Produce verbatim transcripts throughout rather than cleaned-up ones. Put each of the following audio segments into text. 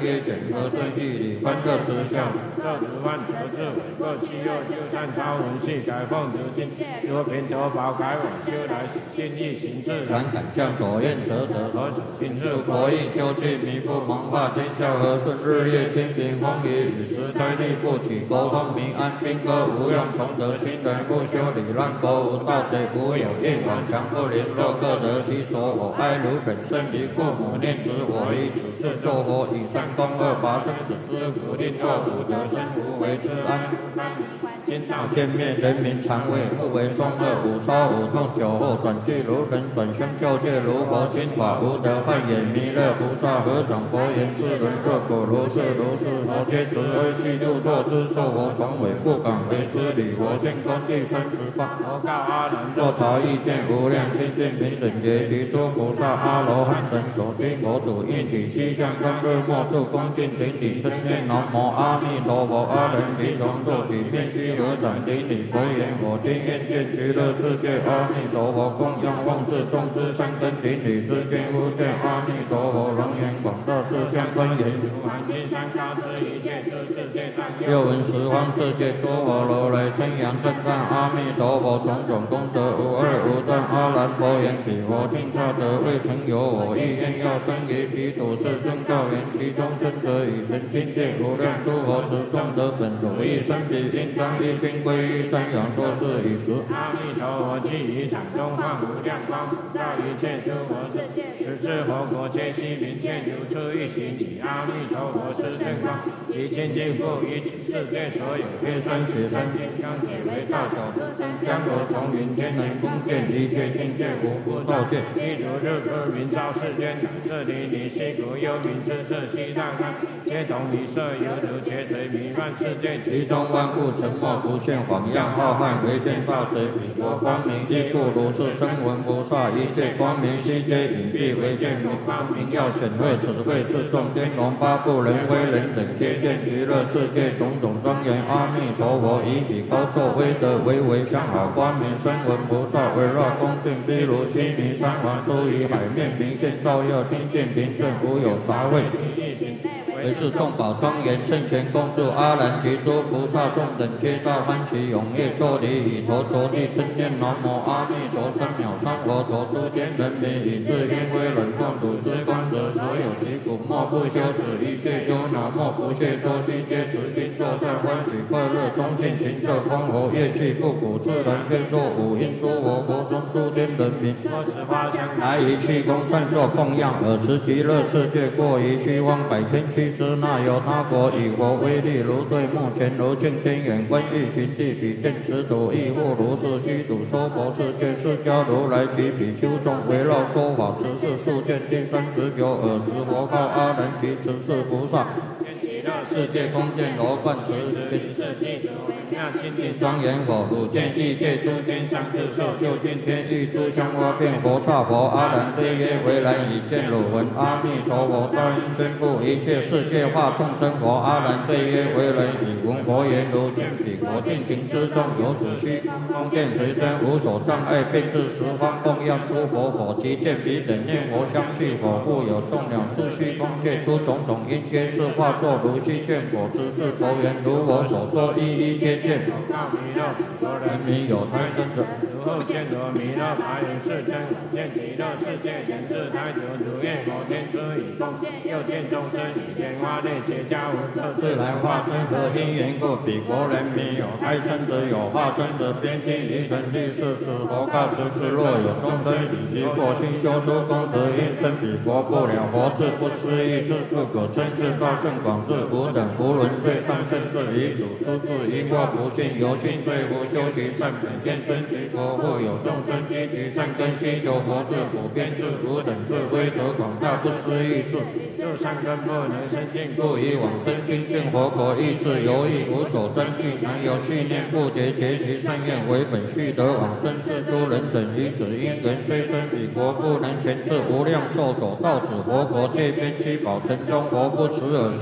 业简和顺义理欢乐之孝。 这如万德智伟过其右就善超文系改奉如今如平头宝改往修来心意行事然敢将所愿则得何止尽入入国义究竟弥不蒙化天下和顺日夜清平风雨与时灾力不起沟通平安兵戈无用从得新人不修理让国无盗贼无有应往强不灵若各得其所我爱如本身离父母念之我以此事作佛以善功恶拔生死之福令若无得生无为之安今道见面人民常为不为中恶五烧五痛酒后转句如人转生救界如佛心法无德幻眼弥勒菩萨合掌佛言世人若果如是如是佛皆慈悲悉度堕之受佛传委不敢为之礼佛现观第三十八佛告阿难若朝意见无量清净平等觉及诸菩萨阿罗汉等所居国土应起西向观日莫处恭敬顶礼称念南无阿弥陀佛阿人即从做起遍悉合掌顶礼佛言我今愿见极乐世界阿弥陀佛供养望世众之三根顶礼之见无见阿弥陀佛龙眼广大世相观言如满金山高之一切之世界上又闻十方世界诸佛如来称扬称赞阿弥陀佛种种功德无二无断阿难佛言彼佛尽差得未曾有我意愿要生于彼土世尊告言其中生者以成清净无量诸佛持众得本如意生彼应当一心归依瞻仰作是以时阿弥陀佛既于掌中放无量光普照一切诸佛世界十智佛国皆悉明现如出一行以阿弥陀佛之正光其清净不于世界所有月山雪山金刚铁为大小之身江河从云天人宫殿一切境界无不照见一如日出明照世间这里离西国幽冥之色西大看皆同离色犹如劫水弥漫世界其中万物沉默不现晃样浩瀚唯见大水彼国光明亦故如是声闻菩萨一切光明悉皆隐蔽唯见光明耀显赫此谓是众天龙八部人非人等皆见极乐世界种种庄严阿弥陀佛以彼高错威德为为相好光明声闻菩萨围绕恭敬譬如七迷三王出于海面明现照耀清净平正无有杂秽为是众宝庄严圣贤共住阿难及诸菩萨众等皆到欢喜踊跃作礼以头着地称念南无阿弥陀三藐三佛陀诸天人民以至因为冷痛睹思观者所有其苦莫不修止一切忧恼莫不懈多心皆持心作善欢喜快乐中性情色空活业气不苦自然愿作五因诸佛国中诸天人民多持花香来于气功善作供养尔时极乐世界过于虚妄百千俱之那有他国以佛威力如对目前如镜天眼观欲寻地比见此土亦复如是虚土说佛世界释迦如来及比丘众围绕说法持世数见第三十九尔时佛告阿难及十四菩萨世界宫殿罗冠持世界主微妙清净庄严佛汝见异界诸天上智受究竟天欲出香花变佛刹佛阿难对曰为来已见汝闻阿弥陀佛大应宣布一切世界化众生佛阿难对曰为来已闻佛言如见彼国尽情之中有此虚空见随身无所障碍并至十方供养诸佛佛其见彼等念佛相续佛复有众鸟自虚空界出种种因皆是化作如虚见佛之是佛缘如我所说一一皆见告弥勒佛人民有胎生者如后见罗弥勒白云世尊见极乐世界人自胎主如愿摩天出以供又见众生以莲花类结跏无色自来化身何因缘故彼国人民有胎生者有化身者边听离尘历世时佛告十是若有众生以离过心修出功德因生彼国不了佛智不思议智不可称智大圣广智无等无伦最上甚至遗主出自因果不尽由心罪福修习善本愿生其国复有众生积极善根希求佛智普遍智无等智威德广大不思议智就善根不能生尽故以往生清净佛国意志犹豫无所争议难有续念不竭结其善愿为本续得往生世诸人等于此因缘虽生彼国不能全至无量寿所到此佛国界边七宝城中佛不辞而生行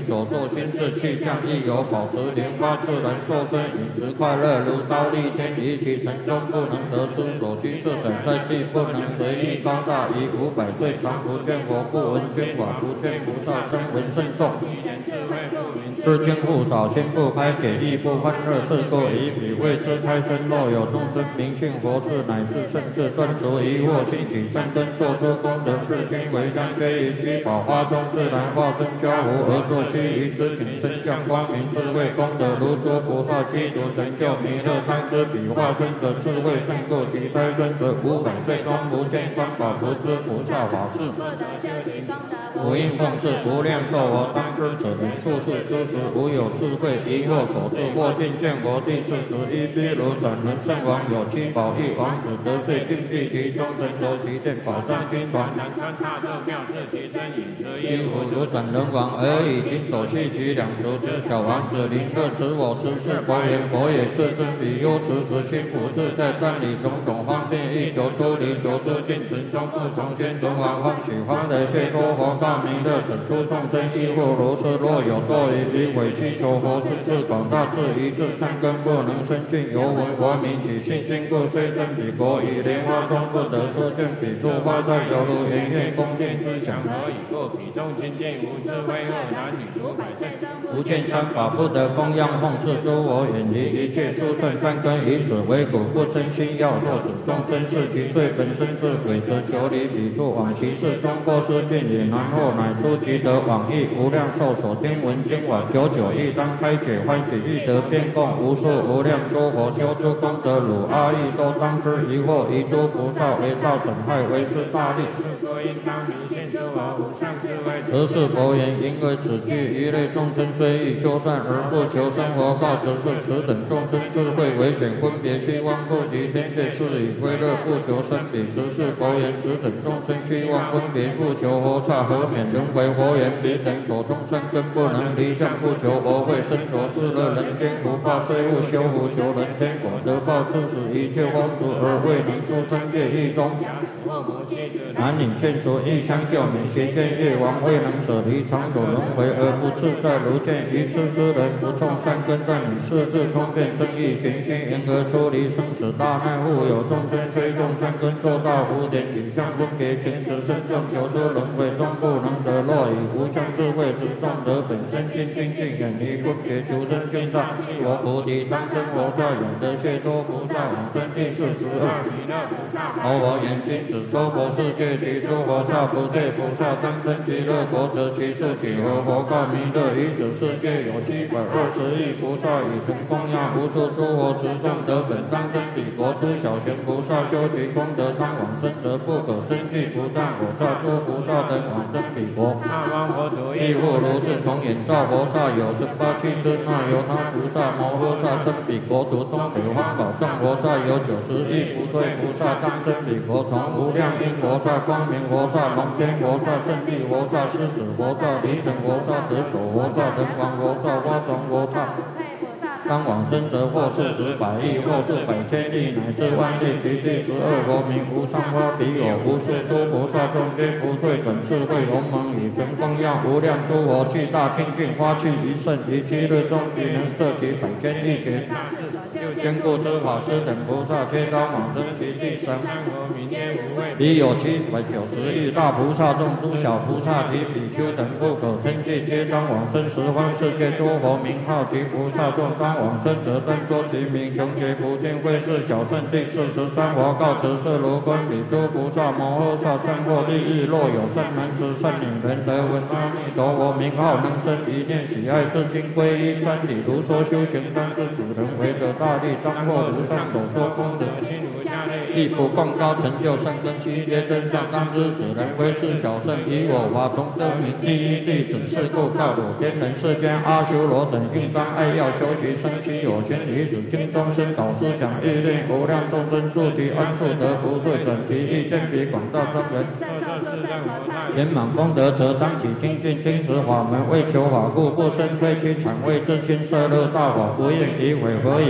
所作心智气象亦有保持莲花自然受身饮食快乐如刀立天以其城中不能得出所居设展在地不能随意高大以五百岁常不见佛不闻经法不见菩萨声闻甚众知经不少心不开解亦不欢乐是故以彼谓之开身若有众生明信佛智乃至甚至断除疑惑兴起三灯做出功德是心为香皆于居宝花中自然化身交湖而作须臾之景身相光明智慧功德如诸菩萨积足成就弥勒当知彼化身者智慧胜过其胎身者五百岁中不见三宝不知菩萨法事不得修习功德无应奉事无量寿佛当知者人处世之时无有智慧疑惑所致或尽见佛第四十一譬如转轮圣王有七宝一王子得罪禁闭其中神罗其殿宝藏经传南川大咒妙是其身饮食衣服如转轮王而已经手系其两足之小王子临恶持我持是佛言佛也是真彼忧持时心不自在断理种种方便欲求出离求之尽存中不从先轮王欢喜欢的谢脱佛告弥勒整出众生亦复如是若有堕于彼委屈求佛是智广大智一智善根不能生尽犹闻佛名起信心故虽生彼国以莲花中不得出见彼诸花在犹如圆月宫殿之祥何以故彼中清净无智慧恶男女五百岁中不见三法不得供养奉事诸佛远离一切殊胜善根以此为苦不生心要受子众生是其罪本身是鬼则求离彼处往其事中过失尽也然后乃出其得往诣无量寿所听闻经法久久亦当开解欢喜欲得遍供无数无量诸佛修诸功德汝阿逸都当知疑惑以诸菩萨为道损害为是大利是故应当明信诸佛无上智慧此是佛言因为此句一类众生虽欲修善而不求生活告此是此等众生智慧为显分别虚妄不及天界是以归乐不求生彼此是佛言此等众生虚妄分别不求佛刹何免轮回佛言彼等所众生根不能离相不求佛会身着世乐人间福报虽不修福求人天果得报致使一切风俗而未能出生界狱中男女眷属亦相救免邪见业王未能舍离长久轮回而不自在如见愚痴之人不种善根但以世智聪辩正义循心因而出离生死大难复有众生虽种善根做到无点景象分别前持身正求出轮回终不能得若以无相智慧之众得本身心清净远离分别求生经上佛菩提当真佛刹永得解脱菩萨往生第四十二弥勒菩萨佛佛言今子说佛世界及诸佛刹不对菩萨当真极乐国者其数几何佛告弥勒于此世界有七百二十亿菩萨以成供养无数诸佛持众得本当真彼国诸小贤菩萨修其功德当往生则不可生计不但我刹诸菩萨等往生彼国那方佛土亦复如是从眼照佛刹有十八七尊那由他菩萨摩诃萨生彼国土东北方宝藏佛刹有九十亿不对菩萨当生彼国从无量因佛刹光明佛刹龙天佛刹胜利佛刹狮子佛刹离尘佛刹得走佛刹人王佛刹花种佛刹当往生者或是十百亿或是百千亿乃至万亿其第十二佛名无上花彼有无数诸菩萨众皆不退转智慧鸿蒙以神供养无量诸佛具大清净花趣一甚于七日中即能摄其百千亿劫坚固之法师等菩萨皆当往生其第三佛名皆无畏彼有七百九十亿大菩萨众诸小菩萨及比丘等不可称计皆当往生十方世界诸佛名号及菩萨众当往生者登说其名穷劫不尽会是小圣第四十三佛告辞是如观彼诸菩萨摩诃萨善获利益若有善男子善女人得闻阿弥陀佛名号能生一念喜爱至今皈依专理如说修行当知主人为得大利当获如上所说功德心如下类亦不共高成就善根悉皆真相当知主人为是小圣以我法从得名第一弟子是故告汝天人世间阿修罗等应当爱要修习生其有先于子经中生导师讲义令无量众生速其安处得不对转其意见彼广大众人圆满功德则当起精进听持法门为求法故不生推其产为自心摄乐大法不应以毁何以故彼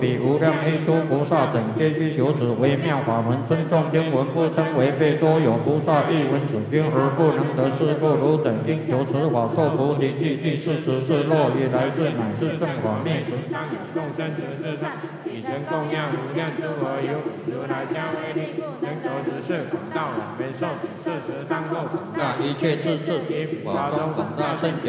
比无量一诸菩萨等，皆须求此微妙法门，尊重经文，不称违背。多有菩萨欲闻此经而不能得，是故汝等应求此法，受菩提记。第四十四，若以来世乃至正法灭时， 当有众生此世上，以身供养无量诸佛有如来加为力，能够如是广大广圆寿喜，是时当作广大一切自治，以法中广大圣解。